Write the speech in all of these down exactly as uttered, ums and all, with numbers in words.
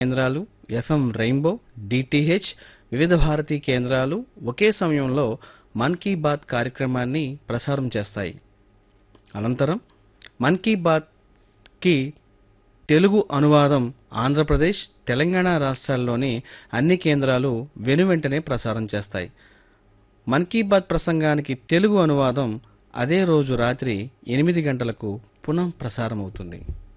కేంద్రాలు, FM rainbow, DTH, వివిధ భారతి కేంద్రాలు ఒకే సమయంలో మన్ కీ బాత్ కార్యక్రమాన్ని ప్రసారం చేస్తాయి. అనంతరం మన్ కీ బాత్ కి తెలుగు అనువాదం ఆంధ్రప్రదేశ్, తెలంగాణ రాష్ట్రాల్లోని అన్ని కేంద్రాలు వెనువెంటనే ప్రసారం చేస్తాయి. మన్ కీ బాత్ ప్రసంగానికి తెలుగు అనువాదం అదే రోజు రాత్రి ఎనిమిది గంటలకు పునః ప్రసారమవుతుంది.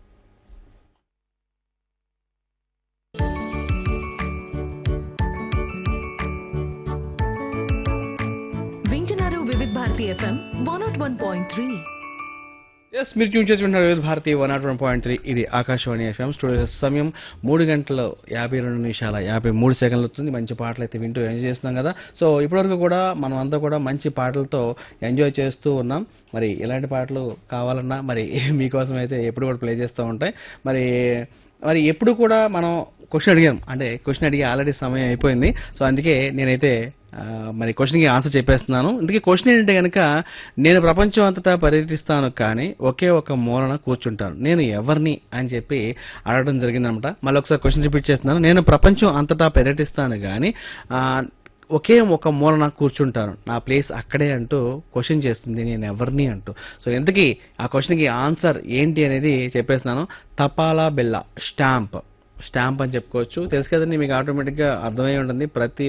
వింటున్నారు వివిధ Bharati FM one not one point three. Yes, మీరు ట్యూన్ చేసుకుంటున్నారు వివిధ Bharati one not one point three. ఇది ఆకాశవాణి ఎఫ్ఎం. స్టూడియో సమయం మూడు గంటల యాభై రెండు నిమిషాల యాభై మూడు సెకండ్లు అవుతుంది. మంచి పాటలు అయితే వింటూ ఎంజాయ్ చేస్తున్నాం కదా. సో ఇప్పటివరకు కూడా మనం అంతా కూడా మంచి పాటలతో ఎంజాయ్ చేస్తూ ఉన్నాం. మరి ఇలాంటి పాటలు కావాలన్నా మరి మీకోసం అయితే ఎప్పుడు కూడా ప్లే చేస్తూ ఉంటాయి. మరి మరి ఎప్పుడు కూడా మనం క్వశ్చన్ అడిగాం, అంటే క్వశ్చన్ అడిగి ఆల్రెడీ సమయం అయిపోయింది. సో అందుకే నేనైతే మరి క్వశ్చన్కి ఆన్సర్ చెప్పేస్తున్నాను. ఇందుకే క్వశ్చన్ ఏంటంటే కనుక, నేను ప్రపంచం అంతటా పర్యటిస్తాను కానీ ఒకే ఒక మూలన కూర్చుంటాను, నేను ఎవరిని అని చెప్పి అడగడం జరిగిందనమాట. మళ్ళీ ఒకసారి క్వశ్చన్ రిపీట్ చేస్తున్నాను. నేను ప్రపంచం అంతటా పర్యటిస్తాను కానీ ఒకే ఒక మూలన కూర్చుంటాను, నా ప్లేస్ అక్కడే అంటూ క్వశ్చన్ చేస్తుంది, నేను ఎవరిని అంటూ. సో ఇంతకీ ఆ క్వశ్చన్కి ఆన్సర్ ఏంటి అనేది చెప్పేస్తున్నాను. తపాలా బిళ్ళ, స్టాంప్. స్టాంప్ అని చెప్పుకోవచ్చు. తెలుసు కదండి, మీకు ఆటోమేటిక్గా అర్థమై ఉంటుంది. ప్రతి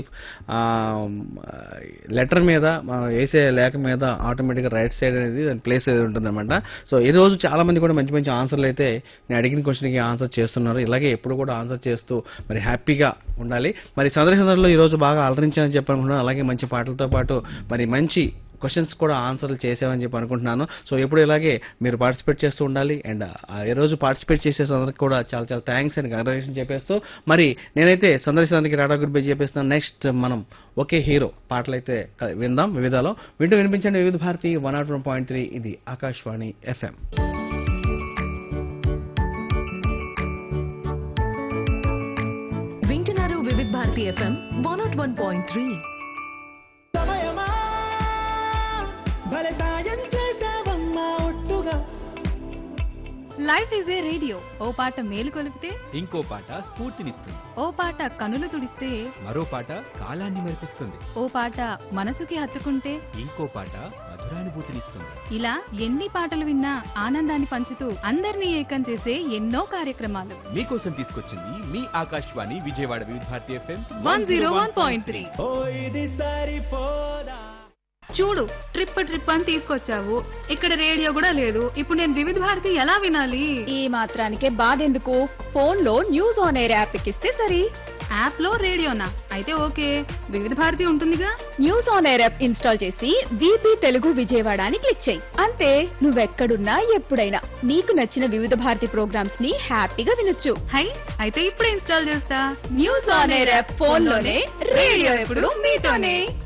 లెటర్ మీద వేసే లేఖ మీద ఆటోమేటిక్గా రైట్ సైడ్ అనేది దాని ప్లేస్ అనేది ఉంటుంది అనమాట. సో ఈ రోజు చాలా మంది కూడా మంచి మంచి ఆన్సర్లు అయితే నేను అడిగిన క్వశ్చన్కి ఆన్సర్ చేస్తున్నారు. ఇలాగే ఎప్పుడు కూడా ఆన్సర్ చేస్తూ మరి హ్యాపీగా ఉండాలి. మరి సందర్శ సందర్లో ఈ రోజు బాగా అలరించాలని చెప్పనుకుంటున్నాను. అలాగే మంచి పాటలతో పాటు మరి మంచి క్వశ్చన్స్ కూడా ఆన్సర్లు చేసామని చెప్పి అనుకుంటున్నాను. సో ఎప్పుడు ఇలాగే మీరు పార్టిసిపేట్ చేస్తూ ఉండాలి. అండ్ ఈ రోజు పార్టిసిపేట్ చేసే అందరికి కూడా చాలా చాలా థ్యాంక్స్ అండ్ కంగ్రాచులేషన్ చెప్పేస్తూ మరి నేనైతే సందర్శనానికి రాడా గురి పేరు చెప్పేస్తున్నాను. నెక్స్ట్ మనం ఒకే హీరో పాటలు అయితే విందాం వివిధాలో. వింటూ వినిపించండి వివిధ Bharati one not one point three. ఇది ఆకాశవాణి ఎఫ్ఎం. వింటున్నారు వివిధ Bharati FM one not one point three. Life is a radio. ఓ పాట మేలు కొలిపితే ఇంకో పాట స్ఫూర్తినిస్తుంది. ఓ పాట కనులు తుడిస్తే మరో పాట కాలాన్ని మెరిపిస్తుంది. ఓ పాట మనసుకి హత్తుకుంటే ఇంకో పాట మధురానుభూతినిస్తుంది. ఇలా ఎన్ని పాటలు విన్నా ఆనందాన్ని పంచుతూ అందరినీ ఏకం చేసే ఎన్నో కార్యక్రమాలు మీకోసం తీసుకొచ్చింది మీ ఆకాశవాణి విజయవాడ వివిధ Bharati FM one zero one point three. చూడు, ట్రిప్ ట్రిప్ అని తీసుకొచ్చావు, ఇక్కడ రేడియో కూడా లేదు. ఇప్పుడు నేను వివిధ భారతి ఎలా వినాలి? ఈ మాత్రానికే బాధెందుకు, ఫోన్ లో న్యూస్ ఆన్ ఎయిర్ యాప్ ఎక్కిస్తే సరి. యాప్ లో రేడియోనా? అయితే ఓకే, వివిధ భారతి ఉంటుందిగా. News on air app install చేసి వీపీ తెలుగు విజయవాడ అని క్లిక్ చేయి. అంతే, నువ్వెక్కడున్నా ఎప్పుడైనా నీకు నచ్చిన వివిధ భారతి ప్రోగ్రామ్స్ ని హ్యాపీగా వినొచ్చు. హై, అయితే ఇప్పుడే ఇన్స్టాల్ చేస్తా. News on air app phone లోనే, రేడియో ఎప్పుడు మీతోనే.